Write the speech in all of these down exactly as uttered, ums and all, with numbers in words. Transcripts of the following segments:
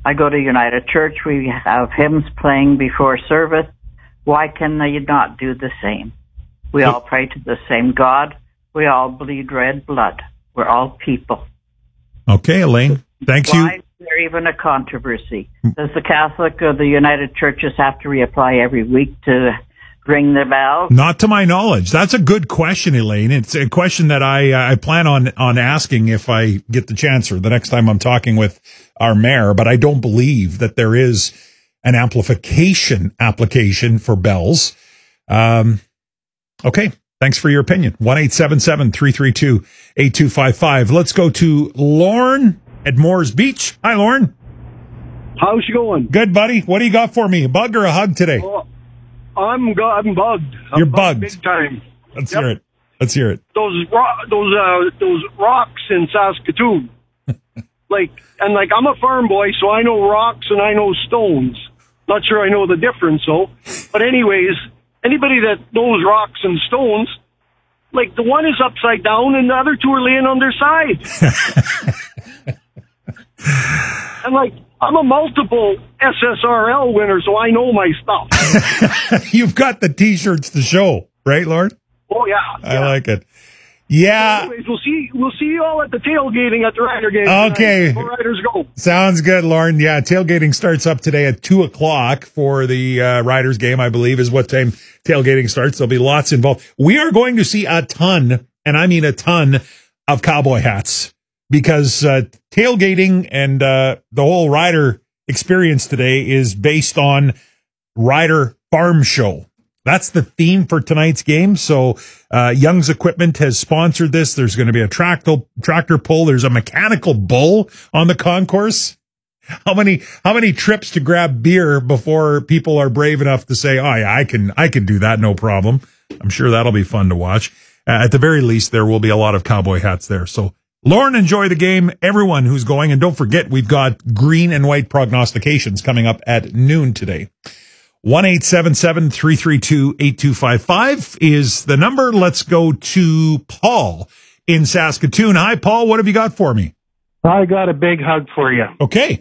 I go to United Church. We have hymns playing before service. Why can they not do the same? We all pray to the same God. We all bleed red blood. We're all people. Okay, Elaine. Thanks you. Why is there even a controversy? Does the Catholic or the United Churches have to reapply every week to ring the bell? Not to my knowledge. That's a good question, Elaine. It's a question that I uh, I plan on on asking if I get the chance or the next time I'm talking with our mayor, but I don't believe that there is an amplification application for bells. Um, okay. Thanks for your opinion. one eight seven seven, three three two, eight two five five. Let's go to Lorne at Moores Beach. Hi, Lorne. How's you going? Good, buddy. What do you got for me? A bug or a hug today? Oh, I'm go- I'm bugged. I'm You're bugged, bugged. big time. Let's Yep. hear it. Let's hear it. Those ro- those uh, those rocks in Saskatoon. like and like I'm a farm boy, so I know rocks and I know stones. Not sure I know the difference though. But anyways, anybody that knows rocks and stones, like the one is upside down and the other two are laying on their side. And like I'm a multiple S S R L winner, so I know my stuff. You've got the T-shirts to show, right, Lord? Oh yeah, I yeah. like it. Yeah. So anyways, we'll see. We'll see you all at the tailgating at the Rider game. Okay. Tonight. Go Riders go. Sounds good, Lauren. Yeah, tailgating starts up today at two o'clock for the uh, Riders game, I believe, is what time tailgating starts. There'll be lots involved. We are going to see a ton, and I mean a ton, of cowboy hats because uh, tailgating and uh, the whole Rider experience today is based on Rider Farm Show. That's the theme for tonight's game. So, uh, Young's Equipment has sponsored this. There's going to be a tractor, tractor pull. There's a mechanical bull on the concourse. How many, how many trips to grab beer before people are brave enough to say, oh yeah, I can, I can do that. No problem. I'm sure that'll be fun to watch. Uh, at the very least, there will be a lot of cowboy hats there. So, Lauren, enjoy the game. Everyone who's going. And don't forget, we've got green and white prognostications coming up at noon today. one eight seven seven, three three two, eight two five five is the number. Let's go to Paul in Saskatoon. Hi, Paul. What have you got for me? I got a big hug for you. Okay.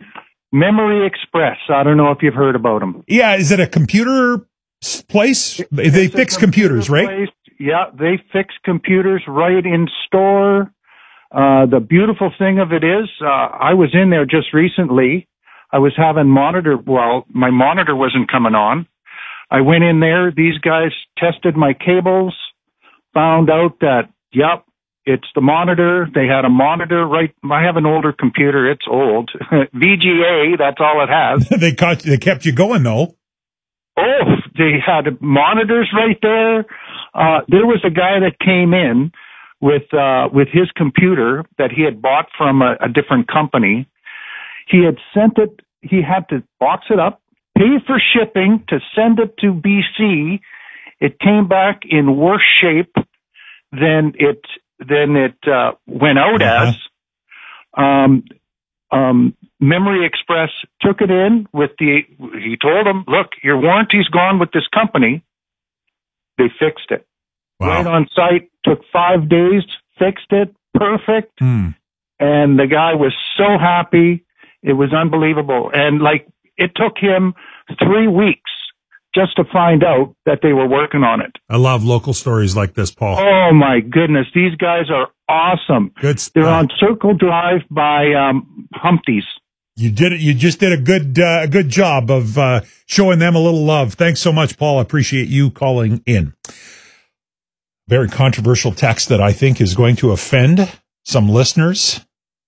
Memory Express. I don't know if you've heard about them. Yeah. Is it a computer s- place? They, they It's a fix computer computers, right? place. Yeah, they fix computers right in store. Uh, the beautiful thing of it is, uh, I was in there just recently. I was having monitor, well, my monitor wasn't coming on. I went in there, these guys tested my cables, found out that, yep, it's the monitor. They had a monitor right, I have an older computer, it's old. V G A, that's all it has. they caught, they kept you going though. Oh, they had monitors right there. Uh, there was a guy that came in with, uh, with his computer that he had bought from a, a different company. He had sent it, he had to box it up, pay for shipping to send it to B C. It came back in worse shape than it, than it, uh, went out Uh-huh. as. Um, um, Memory Express took it in with the, he told them, look, your warranty's gone with this company. They fixed it. Wow. Right on site, took five days, fixed it, perfect. Hmm. And the guy was so happy. It was unbelievable. And like, it took him three weeks just to find out that they were working on it. I love local stories like this, Paul. Oh my goodness. These guys are awesome. Good stuff. They're on Circle Drive by, um, Humpty's. You did it. You just did a good, uh, a good job of, uh, showing them a little love. Thanks so much, Paul. I appreciate you calling in. Very controversial text that I think is going to offend some listeners.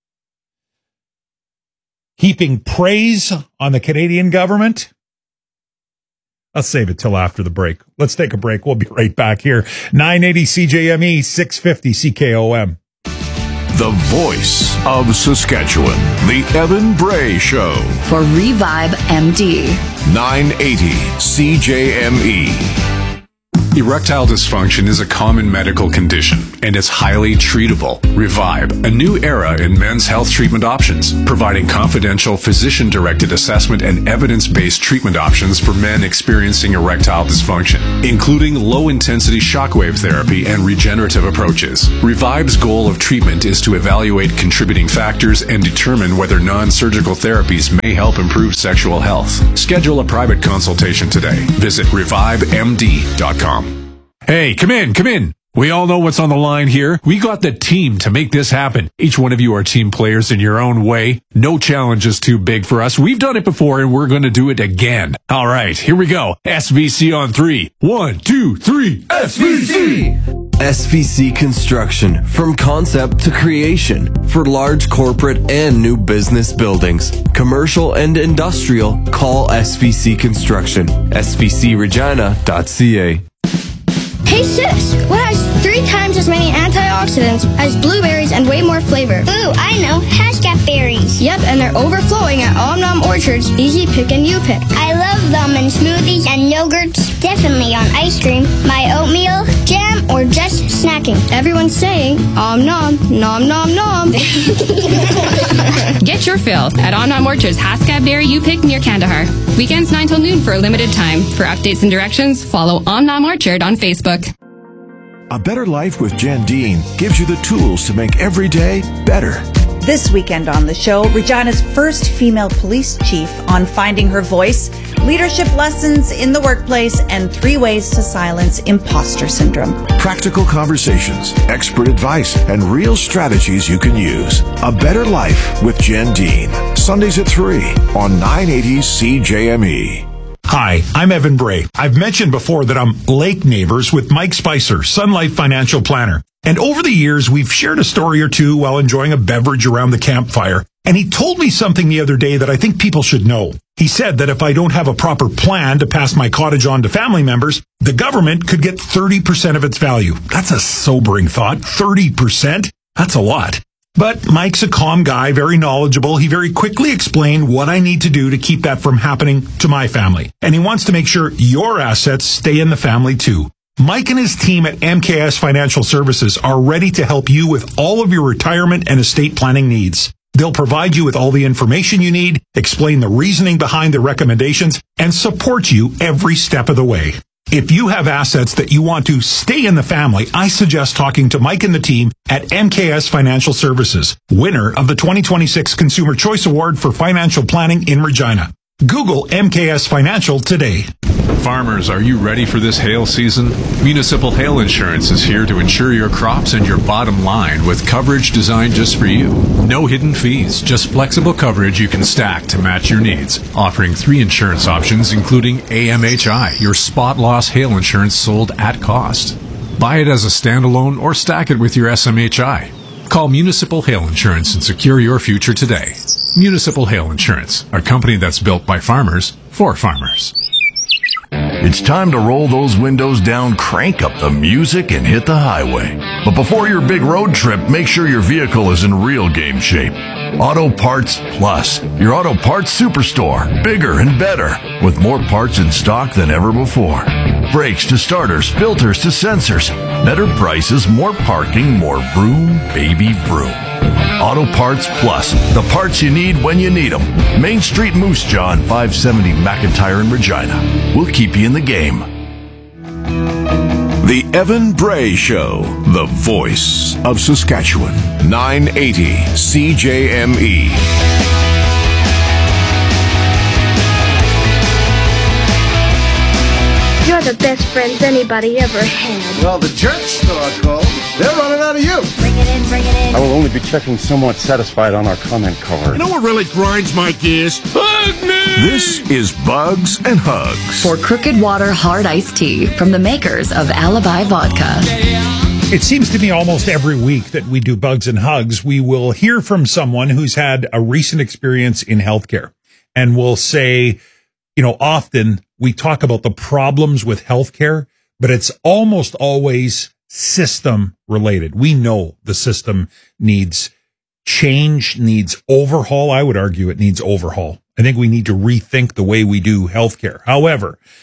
Heaping praise on the Canadian government. I'll save it till after the break. Let's take a break. We'll be right back here. nine eighty C J M E, six fifty C K O M. The voice of Saskatchewan. The Evan Bray Show. For Revive M D. nine eighty C J M E. Erectile dysfunction is a common medical condition, and it's highly treatable. Revive, a new era in men's health treatment options, providing confidential physician-directed assessment and evidence-based treatment options for men experiencing erectile dysfunction, including low-intensity shockwave therapy and regenerative approaches. Revive's goal of treatment is to evaluate contributing factors and determine whether non-surgical therapies may help improve sexual health. Schedule a private consultation today. Visit revive m d dot com. Hey, come in, come in. We all know what's on the line here. We got the team to make this happen. Each one of you are team players in your own way. No challenge is too big for us. We've done it before and we're going to do it again. All right, here we go. S V C on three. One, two, three. S V C! S V C Construction, from concept to creation, for large corporate and new business buildings, commercial and industrial. Call S V C Construction. S V C regina dot c a. Hey sis, what has three times as many antioxidants as blueberries and way more flavor? Ooh, I know, Haskell berries. Yep, and they're overflowing at Om Nom Orchard's Easy Pick and You Pick. I love them in smoothies and yogurts, definitely on ice cream, my oatmeal, jam, or just snacking. Everyone's saying Om Nom, Nom Nom Nom. Get your fill at Om Nom Orchard's Haskell Berry You Pick near Kandahar. Weekends nine till noon for a limited time. For updates and directions, follow Om Nom Orchard on Facebook. A Better Life with Jen Dean gives you the tools to make every day better. This weekend on the show, Regina's first female police chief on finding her voice, leadership lessons in the workplace, and three ways to silence imposter syndrome. Practical conversations, expert advice, and real strategies you can use. A Better Life with Jen Dean. Sundays at three on nine eighty C J M E. Hi, I'm Evan Bray. I've mentioned before that I'm lake neighbors with Mike Spicer, Sun Life Financial Planner. And over the years, we've shared a story or two while enjoying a beverage around the campfire. And he told me something the other day that I think people should know. He said that if I don't have a proper plan to pass my cottage on to family members, the government could get thirty percent of its value. That's a sobering thought. thirty percent? That's a lot. But Mike's a calm guy, very knowledgeable. He very quickly explained what I need to do to keep that from happening to my family. And he wants to make sure your assets stay in the family too. Mike and his team at M K S Financial Services are ready to help you with all of your retirement and estate planning needs. They'll provide you with all the information you need, explain the reasoning behind the recommendations, and support you every step of the way. If you have assets that you want to stay in the family, I suggest talking to Mike and the team at M K S Financial Services, winner of the twenty twenty-six Consumer Choice Award for Financial Planning in Regina. Google M K S Financial today. Farmers, are you ready for this hail season? Municipal Hail Insurance is here to insure your crops and your bottom line with coverage designed just for you. No hidden fees, just flexible coverage you can stack to match your needs. Offering three insurance options, including A M H I, your spot loss hail insurance sold at cost. Buy it as a standalone or stack it with your S M H I. Call Municipal Hail Insurance and secure your future today. Municipal Hail Insurance, a company that's built by farmers for farmers. It's time to roll those windows down, crank up the music, and hit the highway. But before your big road trip, make sure your vehicle is in real game shape. Auto Parts Plus, your auto parts superstore, bigger and better, with more parts in stock than ever before. Brakes to starters, filters to sensors, better prices, more parking, more vroom, baby vroom. Auto Parts Plus, the parts you need when you need them. Main Street Moose Jaw and five seventy McIntyre in Regina. We'll keep you in the game. The Evan Bray Show, the voice of Saskatchewan. nine eighty C J M E. You're the best friends anybody ever had. Well, the church store called. They're running out of you. Bring it in, bring it in. I will only be checking somewhat satisfied on our comment card. You know what really grinds my gears? Hug me! This is Bugs and Hugs. For Crooked Water Hard Iced Tea from the makers of Alibi Vodka. It seems to me almost every week that we do Bugs and Hugs, we will hear from someone who's had a recent experience in healthcare. And we'll say, you know, often we talk about the problems with healthcare, but it's almost always system related. We know the system needs change, needs overhaul. I would argue it needs overhaul. I think we need to rethink the way we do healthcare. However,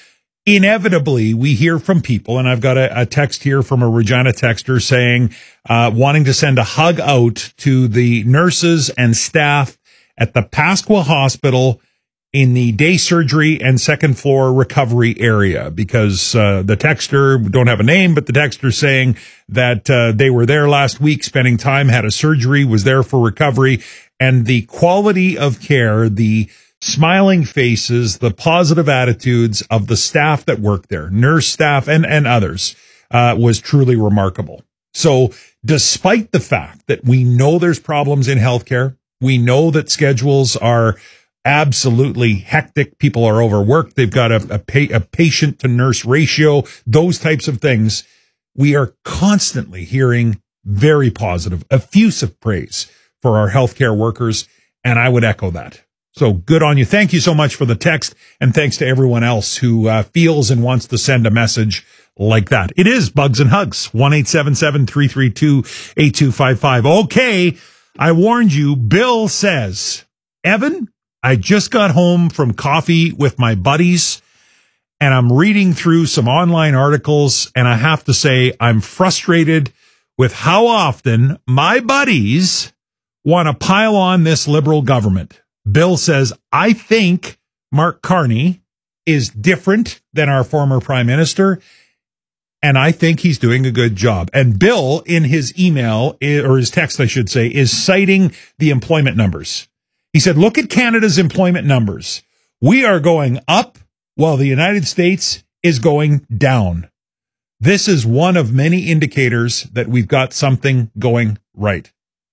inevitably we hear from people, and I've got a, a text here from a Regina texter saying, uh, wanting to send a hug out to the nurses and staff at the Pasqua Hospital in the day surgery and second floor recovery area, because uh, the texter, we don't have a name, but the texter saying that uh, they were there last week spending time, had a surgery, was there for recovery, and the quality of care, the smiling faces, the positive attitudes of the staff that work there, nurse staff and, and others, uh, was truly remarkable. So despite the fact that we know there's problems in healthcare, we know that schedules are absolutely hectic. People are overworked. They've got a, a, pa- a patient to nurse ratio, those types of things. We are constantly hearing very positive, effusive praise for our healthcare workers. And I would echo that. So good on you. Thank you so much for the text. And thanks to everyone else who uh, feels and wants to send a message like that. It is Bugs and Hugs. one eight seven seven, three three two, eight two five five. Okay. I warned you. Bill says, Evan, I just got home from coffee with my buddies and I'm reading through some online articles, and I have to say I'm frustrated with how often my buddies want to pile on this Liberal government. Bill says, I think Mark Carney is different than our former prime minister, and I think he's doing a good job. And Bill, in his email, or his text, I should say, is citing the employment numbers. He said, look at Canada's employment numbers. We are going up while the United States is going down. This is one of many indicators that we've got something going right.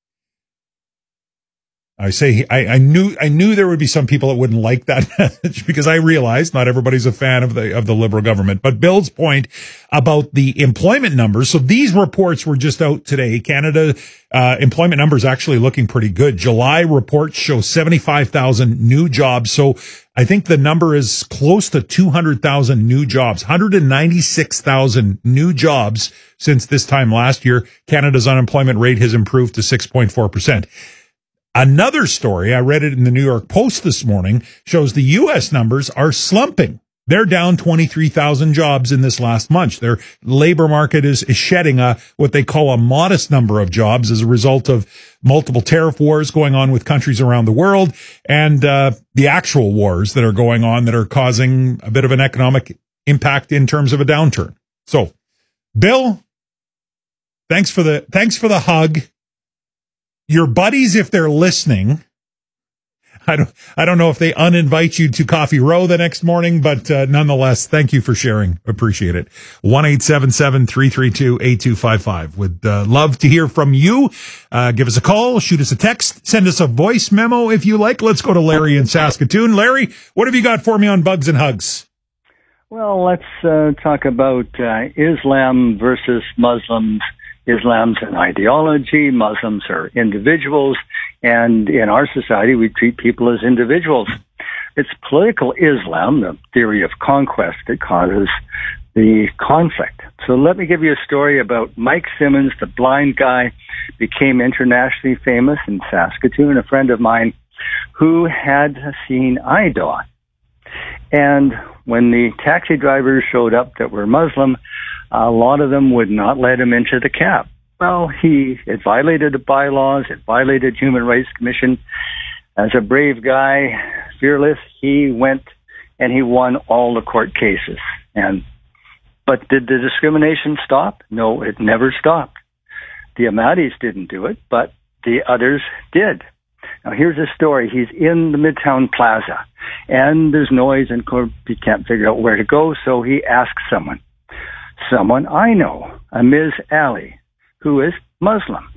I say, I, I knew, I knew there would be some people that wouldn't like that message, because I realized not everybody's a fan of the, of the Liberal government. But Bill's point about the employment numbers. So these reports were just out today. Canada, uh, employment numbers actually looking pretty good. July reports show seventy-five thousand new jobs. So I think the number is close to two hundred thousand new jobs, one hundred ninety-six thousand new jobs since this time last year. Canada's unemployment rate has improved to six point four percent. Another story, I read it in the New York Post this morning, shows the U S numbers are slumping. They're down twenty-three thousand jobs in this last month. Their labor market is, is shedding a, what they call a modest number of jobs as a result of multiple tariff wars going on with countries around the world, and uh, the actual wars that are going on that are causing a bit of an economic impact in terms of a downturn. So, Bill, thanks for the, thanks for the hug. Your buddies, if they're listening, I don't, I don't know if they uninvite you to Coffee Row the next morning, but uh, nonetheless, thank you for sharing. Appreciate it. one eight seven seven, three three two, eight two five five. Would uh, love to hear from you. Uh, give us a call, shoot us a text, send us a voice memo if you like. Let's go to Larry in Saskatoon. Larry, what have you got for me on Bugs and Hugs? Well, let's uh, talk about uh, Islam versus Muslims. Islam's an ideology, Muslims are individuals, and in our society we treat people as individuals. It's political Islam, the theory of conquest, that causes the conflict. So let me give you a story about Mike Simmons, the blind guy, became internationally famous in Saskatoon, a friend of mine who had seen eye dot. And when the taxi drivers showed up that were Muslim, a lot of them would not let him into the cab. Well, he, it violated the bylaws, it violated Human Rights Commission. As a brave guy, fearless, he went and he won all the court cases. And, but did the discrimination stop? No, it never stopped. The Ahmadis didn't do it, but the others did. Now here's a story. He's in the Midtown Plaza and there's noise and he can't figure out where to go, so he asks someone. Someone I know, a Miz Ali, who is Muslim.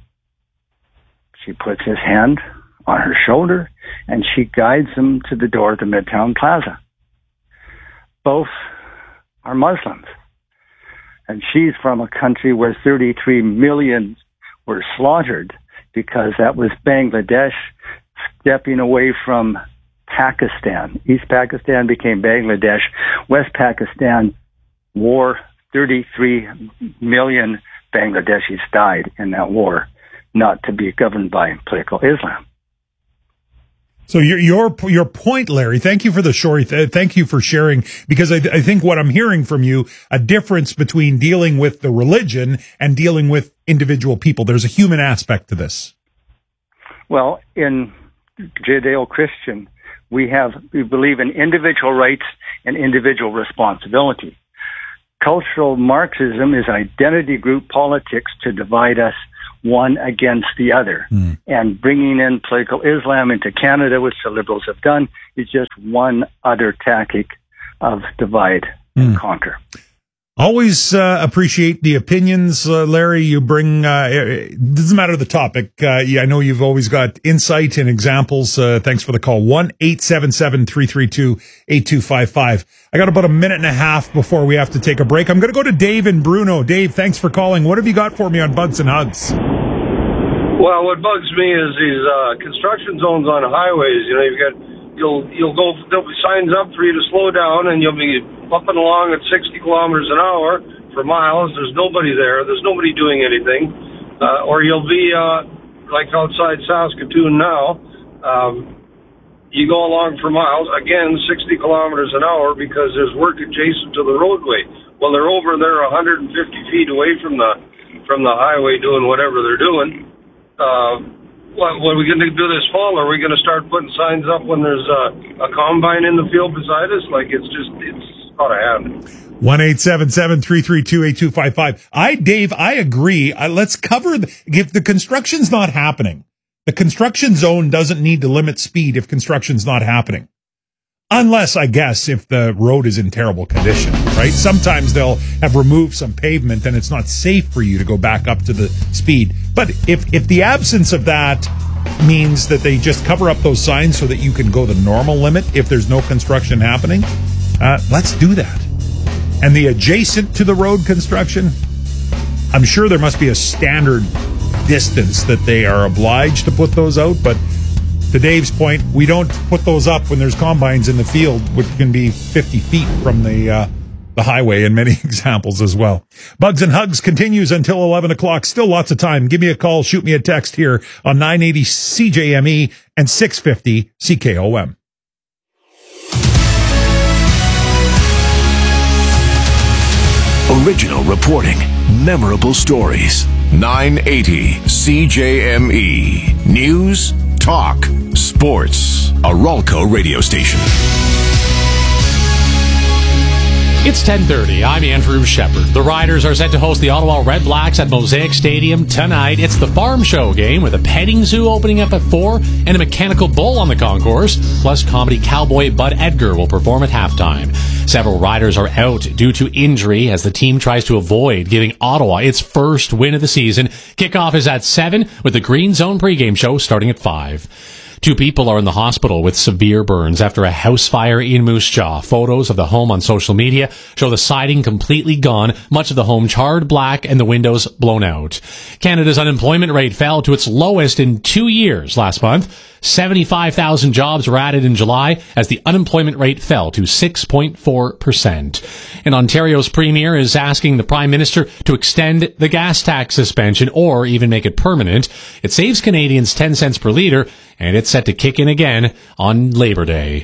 She puts his hand on her shoulder and she guides him to the door of the Midtown Plaza. Both are Muslims. And she's from a country where thirty-three million were slaughtered because that was Bangladesh stepping away from Pakistan. East Pakistan became Bangladesh. West Pakistan war. thirty-three million Bangladeshis died in that war, not to be governed by political Islam. So your your your point, Larry. Thank you for the short. Uh, thank you for sharing, because I, I think what I'm hearing from you, a difference between dealing with the religion and dealing with individual people. There's a human aspect to this. Well, in Judeo-Christian, we have we believe in individual rights and individual responsibility. Cultural Marxism is identity group politics to divide us one against the other. Mm. And bringing in political Islam into Canada, which the Liberals have done, is just one other tactic of divide mm. and conquer. Always uh, appreciate the opinions, uh, Larry. You bring, uh, it doesn't matter the topic. Uh, yeah, I know you've always got insight and examples. Uh, thanks for the call. one eight seven seven, three three two, eight two five five. I got about a minute and a half before we have to take a break. I'm going to go to Dave and Bruno. Dave, thanks for calling. What have you got for me on Bugs and Hugs? Well, what bugs me is these uh, construction zones on highways. You know, you've got you'll you'll go there'll be signs up for you to slow down, and you'll be bumping along at sixty kilometers an hour for miles. There's nobody there. There's nobody doing anything, uh, or you'll be uh, like outside Saskatoon now. Um, you go along for miles again, sixty kilometers an hour, because there's work adjacent to the roadway. Well, they're over there one hundred fifty feet away from the from the highway doing whatever they're doing. Uh, what, what are we going to do this fall? Are we going to start putting signs up when there's a, a combine in the field beside us? Like, it's just, it's got to happen. one eight seven seven, three three two, eight two five five. I, Dave, I agree. Uh, let's cover, the, if the construction's not happening, the construction zone doesn't need to limit speed if construction's not happening. Unless, I guess, if the road is in terrible condition, right? Sometimes they'll have removed some pavement and it's not safe for you to go back up to the speed. But if, if the absence of that means that they just cover up those signs so that you can go the normal limit if there's no construction happening, uh, let's do that. And the adjacent to the road construction, I'm sure there must be a standard distance that they are obliged to put those out, but to Dave's point, we don't put those up when there's combines in the field, which can be fifty feet from the uh, the highway in many examples as well. Bugs and Hugs continues until eleven o'clock. Still lots of time. Give me a call. Shoot me a text here on nine eighty C J M E and six fifty C K O M. Original reporting. Memorable stories. nine eighty C J M E. News. Talk, sports, a Ralco radio station. It's ten thirty. I'm Andrew Shepard. The Riders are set to host the Ottawa Red Blacks at Mosaic Stadium tonight. It's the Farm Show game with a petting zoo opening up at four and a mechanical bull on the concourse. Plus, comedy cowboy Bud Edgar will perform at halftime. Several riders are out due to injury as the team tries to avoid giving Ottawa its first win of the season. Kickoff is at seven with the Green Zone pregame show starting at five. Two people are in the hospital with severe burns after a house fire in Moose Jaw. Photos of the home on social media show the siding completely gone, much of the home charred black and the windows blown out. Canada's unemployment rate fell to its lowest in two years last month. seventy-five thousand jobs were added in July as the unemployment rate fell to six point four percent. And Ontario's Premier is asking the Prime Minister to extend the gas tax suspension or even make it permanent. It saves Canadians ten cents per litre, and it's set to kick in again on Labor Day.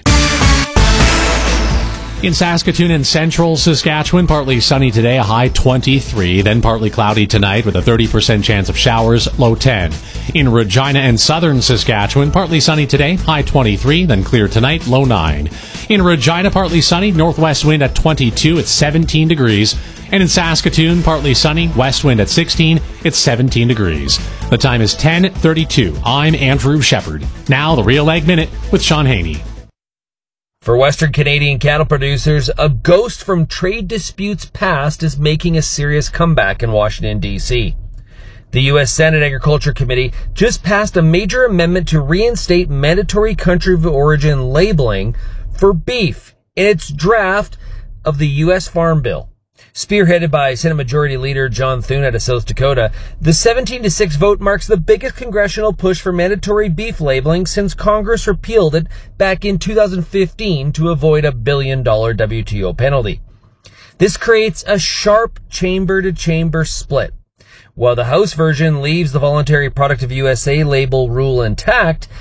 In Saskatoon and central Saskatchewan, partly sunny today, a high twenty-three, then partly cloudy tonight with a thirty percent chance of showers, low ten. In Regina and southern Saskatchewan, partly sunny today, high twenty-three, then clear tonight, low nine. In Regina, partly sunny, northwest wind at twenty-two, it's seventeen degrees. And in Saskatoon, partly sunny, west wind at sixteen, it's seventeen degrees. The time is ten thirty-two. I'm Andrew Shepard. Now the Real Ag Minute with Sean Haney. For Western Canadian cattle producers, a ghost from trade disputes past is making a serious comeback in Washington, D C. The U S Senate Agriculture Committee just passed a major amendment to reinstate mandatory country of origin labeling for beef in its draft of the U S Farm Bill. Spearheaded by Senate Majority Leader John Thune out of South Dakota, the seventeen to six vote marks the biggest congressional push for mandatory beef labeling since Congress repealed it back in two thousand fifteen to avoid a billion dollar W T O penalty. This creates a sharp chamber-to-chamber split. While the House version leaves the voluntary product of U S A label rule intact,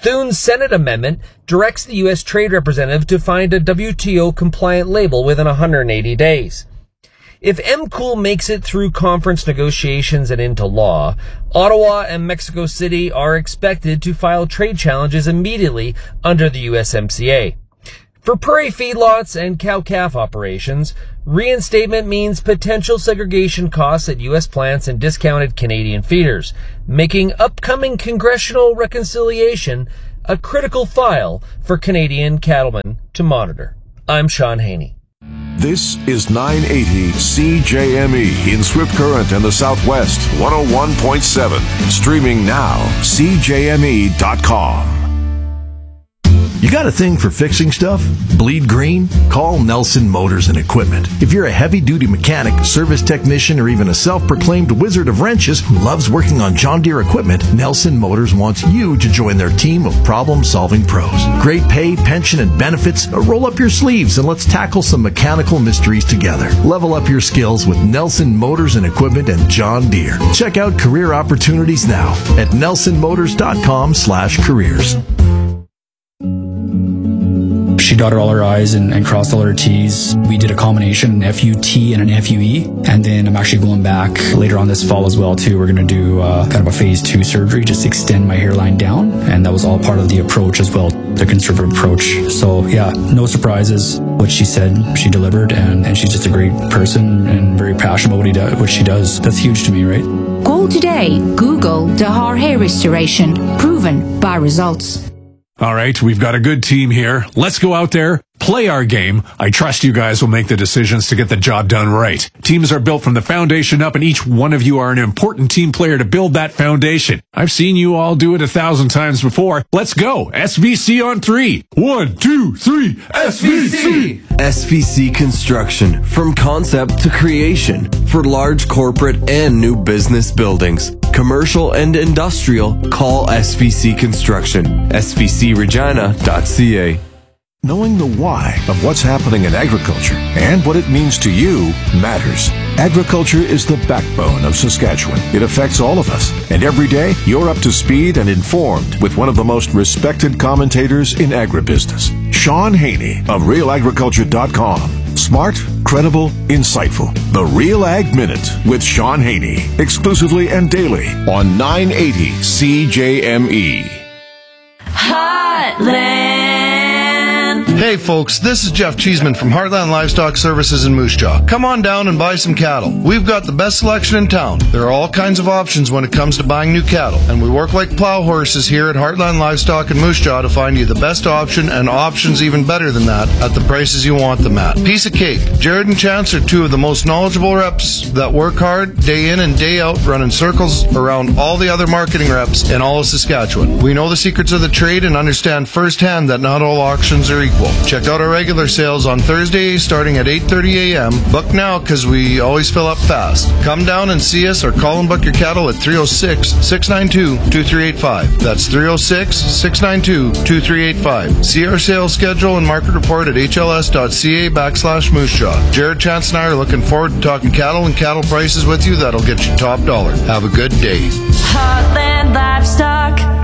Thune's Senate amendment directs the U S trade representative to find a W T O-compliant label within one hundred eighty days. If M COOL makes it through conference negotiations and into law, Ottawa and Mexico City are expected to file trade challenges immediately under the U S M C A. For prairie feedlots and cow-calf operations, reinstatement means potential segregation costs at U S plants and discounted Canadian feeders, making upcoming congressional reconciliation a critical file for Canadian cattlemen to monitor. I'm Sean Haney. This is nine eighty C J M E in Swift Current and the Southwest, one oh one point seven. Streaming now, C J M E dot com. You got a thing for fixing stuff? Bleed green? Call Nelson Motors and Equipment. If you're a heavy-duty mechanic, service technician, or even a self-proclaimed wizard of wrenches who loves working on John Deere equipment, Nelson Motors wants you to join their team of problem-solving pros. Great pay, pension, and benefits. Roll up your sleeves and let's tackle some mechanical mysteries together. Level up your skills with Nelson Motors and Equipment and John Deere. Check out career opportunities now at nelson motors dot com slash careers. She dotted all her I's and, and crossed all her T's. We did a combination, an F U T and an F U E. And then I'm actually going back later on this fall as well, too. We're going to do uh, kind of a phase two surgery, just extend my hairline down. And that was all part of the approach as well, the conservative approach. So, yeah, no surprises. What she said, she delivered. And, and she's just a great person and very passionate about what, he do, what she does. That's huge to me, right? Call today. Google Dahar Hair Restoration. Proven by results. All right, we've got a good team here. Let's go out there, play our game. I trust you guys will make the decisions to get the job done right. Teams are built from the foundation up, and each one of you are an important team player to build that foundation. I've seen you all do it a thousand times before. Let's go. S V C on three. One, two, three. S V C. S V C Construction. From concept to creation. For large corporate and new business buildings. Commercial and industrial. Call S V C Construction. S V C regina dot C A. Knowing the why of what's happening in agriculture and what it means to you matters. Agriculture is the backbone of Saskatchewan. It affects all of us. And every day, you're up to speed and informed with one of the most respected commentators in agribusiness, Sean Haney of real agriculture dot com. Smart, credible, insightful. The Real Ag Minute with Sean Haney. Exclusively and daily on nine eighty C J M E. Heartland. Hey folks, this is Jeff Cheeseman from Heartland Livestock Services in Moose Jaw. Come on down and buy some cattle. We've got the best selection in town. There are all kinds of options when it comes to buying new cattle, and we work like plow horses here at Heartland Livestock in Moose Jaw to find you the best option and options even better than that at the prices you want them at. Piece of cake. Jared and Chance are two of the most knowledgeable reps that work hard day in and day out running circles around all the other marketing reps in all of Saskatchewan. We know the secrets of the trade and understand firsthand that not all auctions are equal. Check out our regular sales on Thursday starting at eight thirty a.m. Book now because we always fill up fast. Come down and see us or call and book your cattle at three oh six, six nine two, two three eight five. That's three oh six, six nine two, two three eight five. See our sales schedule and market report at H L S dot C A backslash Moose Jaw. Jared, Chance, and I are looking forward to talking cattle and cattle prices with you that'll get you top dollar. Have a good day. Heartland Livestock.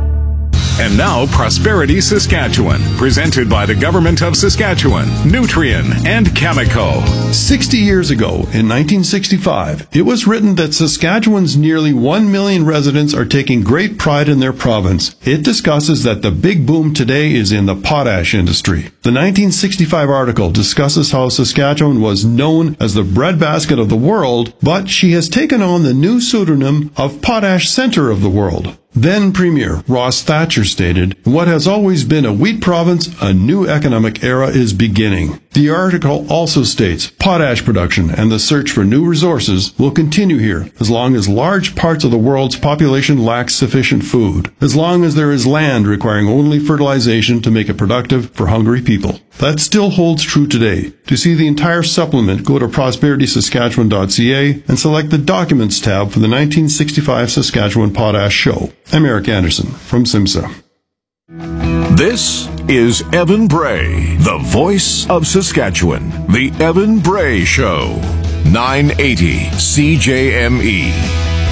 And now, Prosperity Saskatchewan, presented by the Government of Saskatchewan, Nutrien, and Cameco. Sixty years ago, in nineteen sixty-five, it was written that Saskatchewan's nearly one million residents are taking great pride in their province. It discusses that the big boom today is in the potash industry. The nineteen sixty-five article discusses how Saskatchewan was known as the breadbasket of the world, but she has taken on the new pseudonym of Potash Center of the World. Then Premier Ross Thatcher stated, "In what has always been a wheat province, a new economic era is beginning." The article also states, potash production and the search for new resources will continue here as long as large parts of the world's population lack sufficient food, as long as there is land requiring only fertilization to make it productive for hungry people. That still holds true today. To see the entire supplement, go to prosperity saskatchewan dot c a and select the Documents tab for the nineteen sixty-five Saskatchewan Potash Show. I'm Eric Anderson from SIMSA. This is Evan Bray, the voice of Saskatchewan. The Evan Bray Show. nine eighty C J M E.